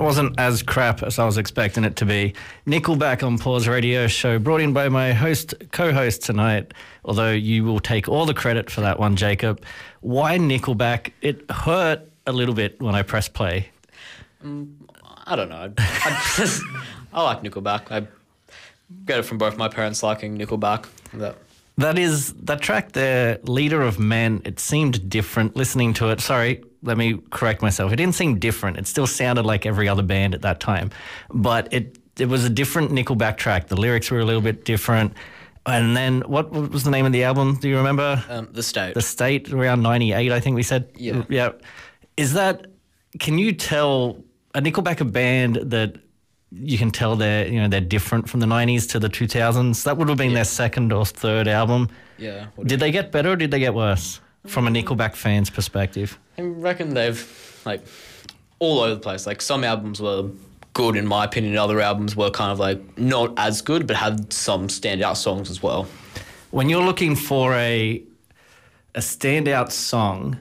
wasn't as crap as I was expecting it to be. Nickelback on Pause Radio Show, brought in by my co-host tonight, although you will take all the credit for that one, Jacob. Why Nickelback? It hurt a little bit when I pressed play. I don't know. I like Nickelback. I get it from both my parents liking Nickelback. That track there, Leader of Men, it seemed different listening to it. Sorry, let me correct myself. It didn't seem different. It still sounded like every other band at that time. But it was a different Nickelback track. The lyrics were a little bit different. And then what was the name of the album? Do you remember? The State. The State, around 98, I think we said. Yeah. Yeah. Can you tell a Nickelback a band that you can tell they're different from the 90s to the 2000s? That would have been their second or third album. Yeah. Did they get better or did they get worse from a Nickelback fan's perspective? I reckon they've, all over the place. Some albums were good, in my opinion. Other albums were kind of, not as good, but had some standout songs as well. When you're looking for a standout song,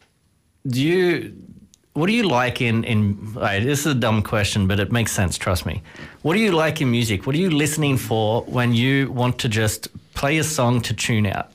what do you like in this is a dumb question, but it makes sense, trust me. What do you like in music? What are you listening for when you want to just play a song to tune out?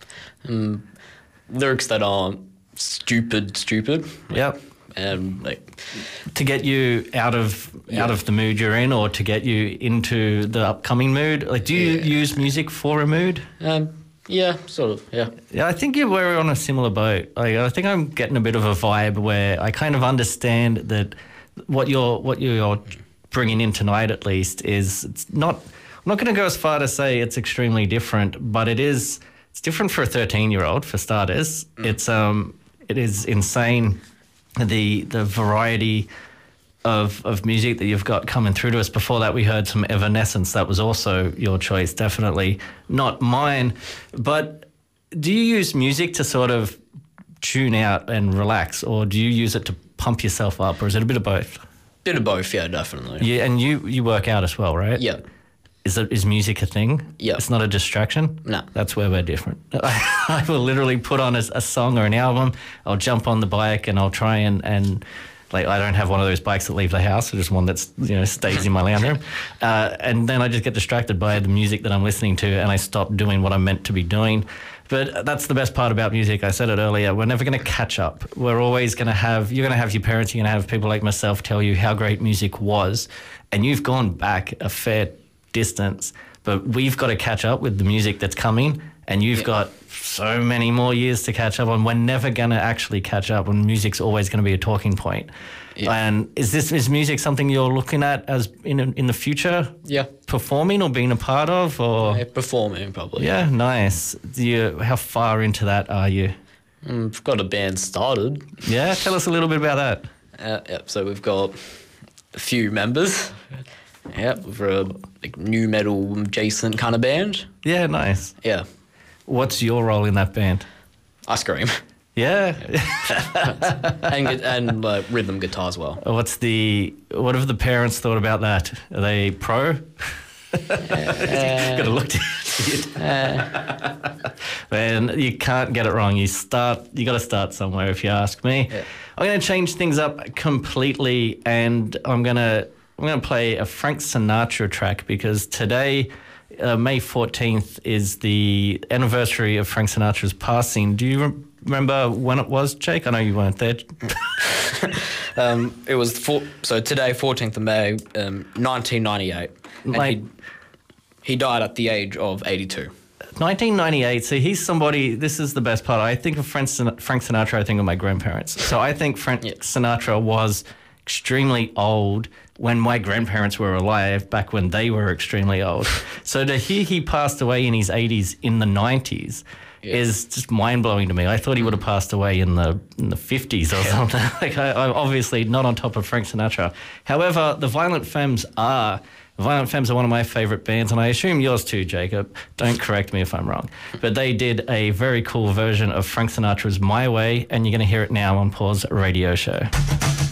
Lyrics that aren't stupid. Yep. And to get you out of the mood you're in, or to get you into the upcoming mood. Do you use music for a mood? Yeah, sort of, yeah. Yeah, I think we're on a similar boat. I think I'm getting a bit of a vibe where I kind of understand that what you're bringing in tonight, at least, is it's not. I'm not going to go as far to say it's extremely different, but it's different for a 13-year-old, for starters. It is insane the variety of music that you've got coming through to us. Before that, we heard some Evanescence. That was also your choice, definitely not mine. But do you use music to sort of tune out and relax, or do you use it to pump yourself up, or is it a bit of both? Bit of both, yeah, definitely. Yeah, and you work out as well, right? Yeah. Is music a thing? Yeah. It's not a distraction? No. That's where we're different. I will literally put on a song or an album. I'll jump on the bike and I'll try and I don't have one of those bikes that leave the house. It's just one that's stays in my lounge room, and then I just get distracted by the music that I'm listening to, and I stop doing what I'm meant to be doing. But that's the best part about music. I said it earlier. We're never going to catch up. We're always going to have. You're going to have your parents. You're going to have people like myself tell you how great music was, and you've gone back a fair distance. But we've got to catch up with the music that's coming, and you've got so many more years to catch up on. We're never going to actually catch up, and music's always going to be a talking point. Yeah. And is music something you're looking at as in the future? Yeah. Performing or being a part of? Or performing, probably. Yeah, nice. How far into that are you? We've got a band started. Yeah, tell us a little bit about that. So we've got a few members. Yeah, we're a new metal adjacent kind of band. Yeah, nice. Yeah. What's your role in that band? I scream. Yeah. and rhythm guitar as well. What have the parents thought about that? Are they pro? Got to look to it. Man, you can't get it wrong. You got to start somewhere, if you ask me. Yeah. I'm going to change things up completely, and I'm going to play a Frank Sinatra track, because today, May 14th, is the anniversary of Frank Sinatra's passing. Do you remember when it was, Jake? I know you weren't there. It was today, 14th of May, 1998. And he died at the age of 82. 1998. So he's somebody. This is the best part. I think of Frank Sinatra. I think of my grandparents. So I think Frank Sinatra was extremely old when my grandparents were alive, back when they were extremely old. So to hear he passed away in his 80s in the 90s is just mind-blowing to me. I thought he would have passed away in the 50s or something. I'm obviously not on top of Frank Sinatra. However, the Violent Femmes are one of my favourite bands, and I assume yours too, Jacob. Don't correct me if I'm wrong. But they did a very cool version of Frank Sinatra's My Way, and you're going to hear it now on Pause Radio Show.